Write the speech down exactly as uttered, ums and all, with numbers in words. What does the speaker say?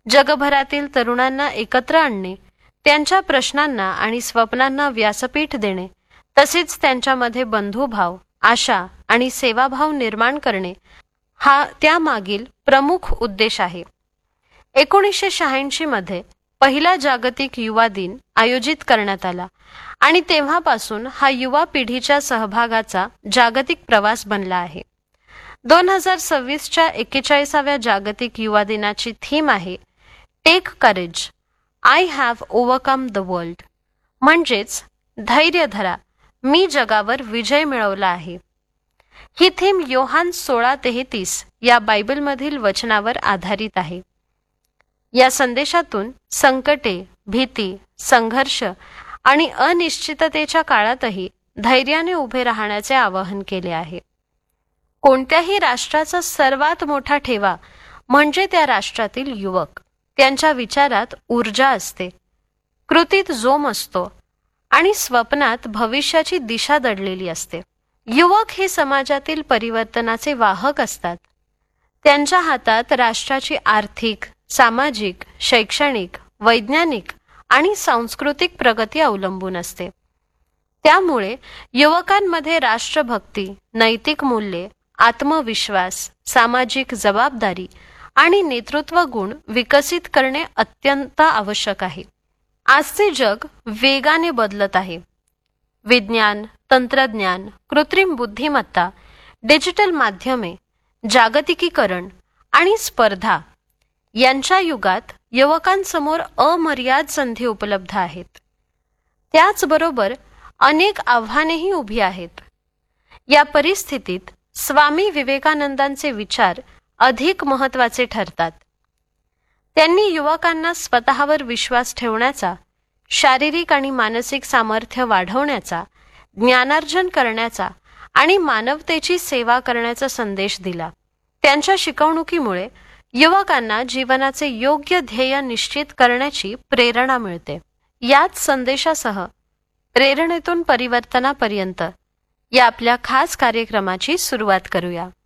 जगभरातील तरुणांना एकत्र आणणे, त्यांच्या प्रश्नांना आणि स्वप्नांना व्यासपीठ देणे, तसेच त्यांच्यामध्ये बंधुभाव, आशा आणि सेवाभाव निर्माण करणे हा त्यामागील प्रमुख उद्देश आहे. एकोणीसशे शहाऐंशी मध्ये पहिला जागतिक युवा दिन आयोजित करण्यात आला आणि तेव्हापासून हा युवा पिढीच्या सहभागाचा जागतिक प्रवास बनला आहे. दोन हजार सव्वीसच्या एक्केचाळीसाव्या जागतिक युवा दिनाची थीम आहे take courage, I have overcome the world, म्हणजेच धैर्य धरा, मी जगावर विजय मिळवला आहे. ही थीम योहान सोळा तेहतीस या बायबलमधील वचनावर आधारित आहे. या संदेशातून संकटे, भीती, संघर्ष आणि अनिश्चिततेच्या काळातही धैर्याने उभे राहण्याचे आवाहन केले आहे. कोणत्याही राष्ट्राचा सर्वात मोठा ठेवा म्हणजे त्या राष्ट्रातील युवक. त्यांच्या विचारात ऊर्जा असते, कृतीत जोम असतो आणि स्वप्नात भविष्याची दिशा दडलेली असते. युवक हे समाजातील परिवर्तनाचे वाहक असतात. त्यांच्या हातात राष्ट्राची आर्थिक, सामाजिक, शैक्षणिक, वैज्ञानिक आणि सांस्कृतिक प्रगती अवलंबून असते. त्यामुळे युवकांमध्ये राष्ट्रभक्ती, नैतिक मूल्ये, आत्मविश्वास, सामाजिक जबाबदारी आणि नेतृत्व गुण विकसित करणे अत्यंत आवश्यक आहे. आजचे जग वेगाने बदलत आहे. विज्ञान, तंत्रज्ञान, कृत्रिम बुद्धिमत्ता, डिजिटल माध्यमे, जागतिकीकरण आणि स्पर्धा यांच्या युगात युवकांसमोर अमर्याद संधी उपलब्ध आहेत. त्याचबरोबर अनेक आव्हानेही उभी आहेत. या परिस्थितीत स्वामी विवेकानंदांचे विचार अधिक महत्त्वाचे ठरतात. त्यांनी युवकांना स्वतःवर विश्वास ठेवण्याचा, शारीरिक आणि मानसिक सामर्थ्य वाढवण्याचा, ज्ञानार्जन करण्याचा आणि मानवतेची सेवा करण्याचा संदेश दिला. त्यांच्या शिकवणुकीमुळे युवकांना जीवनाचे योग्य ध्येय निश्चित करण्याची प्रेरणा मिळते. याच संदेशासह प्रेरणेतून परिवर्तनापर्यंत या आपल्या खास कार्यक्रमाची सुरुवात करूया.